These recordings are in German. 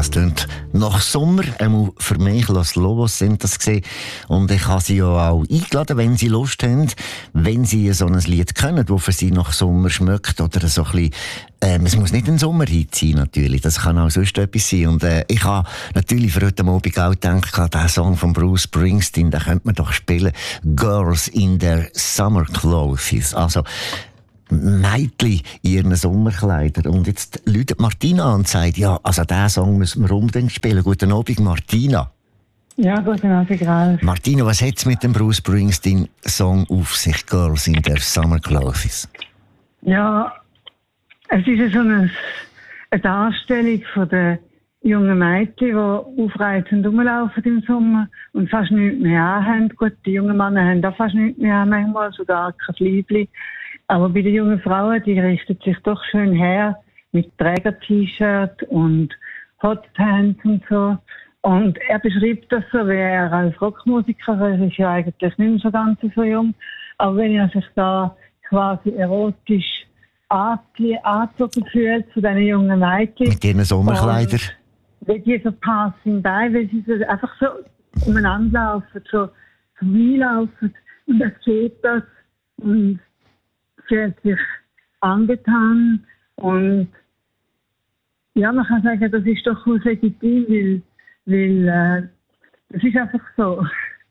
Das klingt nach Sommer, einmal für mich, Los Lobos sind das gewesen. Und ich habe sie ja auch eingeladen, wenn sie Lust haben, wenn sie so ein Lied können, das für sie nach Sommer schmeckt oder so ein bisschen, es muss nicht ein Sommerhit sein, natürlich. Das kann auch sonst etwas sein. Und ich habe natürlich für heute Abend auch gedacht, der Song von Bruce Springsteen, den könnte man doch spielen. Girls in their summer clothes. Also, Mädchen in ihren Sommerkleidern. Und jetzt läutet Martina an und sagt, ja, also diesen Song müssen wir unbedingt spielen. Guten Abend, Martina. Ja, guten Abend, Ralf. Martina, was hat es mit dem Bruce Springsteen-Song auf sich, Girls in their summer clothes? Ja, es ist so eine Darstellung von den jungen Mädchen, die aufreizend rumlaufen im Sommer und fast nichts mehr anhaben. Gut, die jungen Männer haben auch fast nichts mehr an, manchmal sogar kein Liebli. Aber bei den jungen Frauen, die richten sich doch schön her mit Träger-T-Shirt und Hotpants und so. Und er beschreibt das so, wie er als Rockmusiker, er ist ja eigentlich nicht mehr so ganz so jung, aber wenn er sich da quasi erotisch angezogen fühlt zu diesen jungen Mädchen. Mit ihren Sommerkleidern. Wie die so passing by, weil sie so einfach so umeinander laufen, so vorbeilaufen. Und er sieht das und fühlt sich angetan. Und ja, man kann sagen, das ist doch legitim, weil das ist einfach so.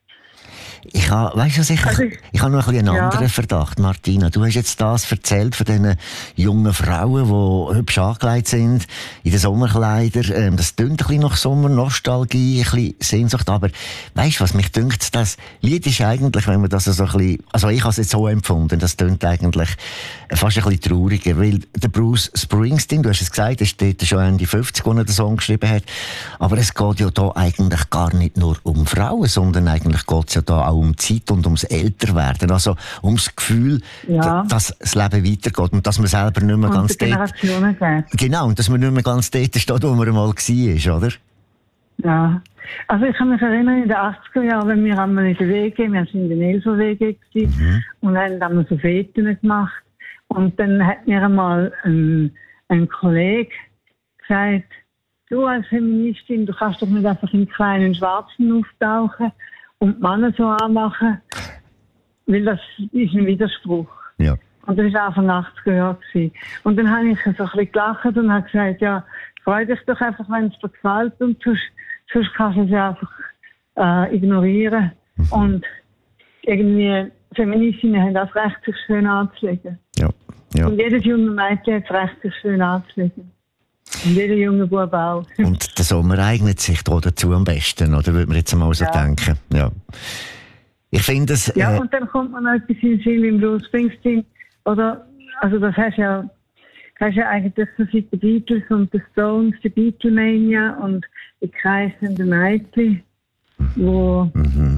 Ich habe, weißt du, ich habe noch ein bisschen einen anderen Verdacht, Martina. Du hast jetzt das erzählt von diesen jungen Frauen, die hübsch angekleidet sind, in den Sommerkleidern. Das klingt ein bisschen nach Sommernostalgie, ein bisschen Sehnsucht. Aber weißt du was, mich dünkt, das Lied ist eigentlich, wenn man das so ein bisschen, also ich habe es jetzt so empfunden, das klingt eigentlich fast ein bisschen trauriger, weil der Bruce Springsteen, du hast es gesagt, er steht schon Ende 50, als er den Song geschrieben hat. Aber es geht ja da eigentlich gar nicht nur um Frauen, sondern eigentlich geht es ja da auch um Zeit und ums Älterwerden. Also ums Gefühl, dass das Leben weitergeht und dass man selber nicht mehr ganz dort... Genau, und dass man nicht mehr ganz dort steht, wo man mal war, oder? Ja. Also ich kann mich erinnern, in den 80er Jahren, wenn wir einmal in der WG, wir sind in der Elso-WG und haben dann so Feten gemacht. Und dann hat mir einmal ein Kollege gesagt, du als Feministin, du kannst doch nicht einfach in kleinen Schwarzen auftauchen und die Männer so anmachen, weil das ist ein Widerspruch. Ja. Und das war Anfang 80er Jahre. Und dann habe ich so ein bisschen gelacht und habe gesagt, ja, freu dich doch einfach, wenn es dir gefällt und sonst kannst du es einfach ignorieren. Und irgendwie, Feministinnen haben das Recht, sich schön anzulegen. Ja. Ja. Und jedes junge Mädchen hat das Recht, sich schön anzulegen. Und jeder junge Bub auch. Und der Sommer eignet sich da dazu am besten, oder? Würde man jetzt mal so denken. Ja. Ich finde es... Ja, und dann kommt man noch etwas in den Sinn im Bruce Springsteen. Oder, also das hast ja eigentlich so seit den Beatles und den Stones, die Beatlemania und die kreisenden Mädchen, wo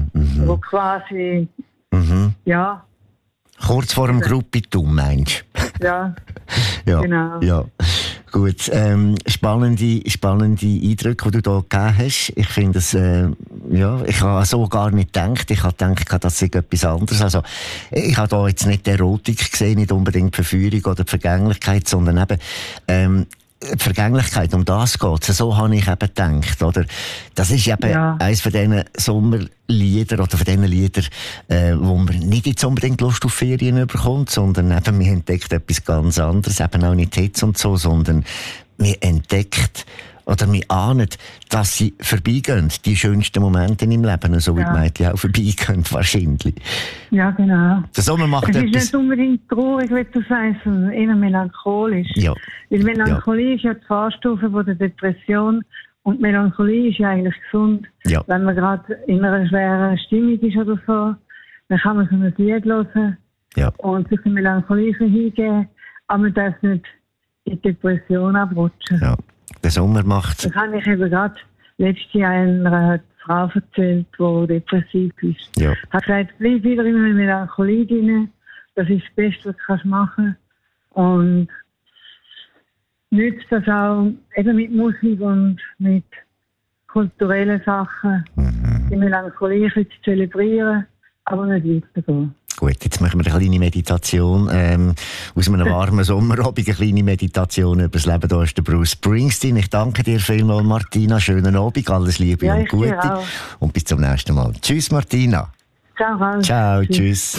quasi, ja... Kurz vor dem Gruppitum, meinst du? Ja, genau. Ja. Gut, spannende Eindrücke, die du hier gegeben hast. Ich finde es, ich habe so gar nicht gedacht. Ich habe gedacht, das sei etwas anderes. Also, ich habe da jetzt nicht die Erotik gesehen, nicht unbedingt die Verführung oder die Vergänglichkeit, sondern eben, die Vergänglichkeit, um das geht es. So habe ich eben gedacht, oder? Das ist eben eines von diesen Sommerliedern oder von diesen Liedern, wo man nicht jetzt unbedingt Lust auf Ferien bekommt, sondern eben, man entdeckt etwas ganz anderes, eben auch nicht Hits und so, sondern man entdeckt oder man ahnt, dass sie vorbeigehen, die schönsten Momente im Leben, so wie die Mädchen auch vorbeigehen, wahrscheinlich. Ja, genau. Der Sommer macht es ist nicht unbedingt traurig, wie du sagst, sondern eher melancholisch. Ja. Weil Melancholie ist ja die Vorstufe von der Depression und Melancholie ist ja eigentlich gesund. Ja. Wenn man gerade in einer schweren Stimmung ist oder so, dann kann man so ein Lied hören und sich in Melancholie hingeben, aber man darf nicht in die Depression abrutschen. Ja. Der Sommer macht... Das habe ich eben gerade letztes Jahr einer Frau erzählt, die depressiv ist. Ja. Hat gesagt, bleib wieder in einer Melancholie drin. Das ist das Beste, was du machen kannst. Und nützt das auch eben mit Musik und mit kulturellen Sachen, die Melancholie zu zelebrieren, aber nicht weiterzugehen. Gut, jetzt machen wir eine kleine Meditation. Aus einem warmen Sommerabend eine kleine Meditation über das Leben. Da ist der Bruce Springsteen. Ich danke dir vielmals, Martina. Schönen Abend, alles Liebe und Gute. Und bis zum nächsten Mal. Tschüss, Martina. Ciao. Ciao, tschüss.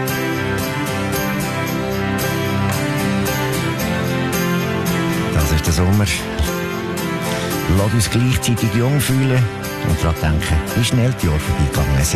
Das ist der Sommer. Lass uns gleichzeitig jung fühlen und daran denken, wie schnell die Jahre vorbeigegangen sind.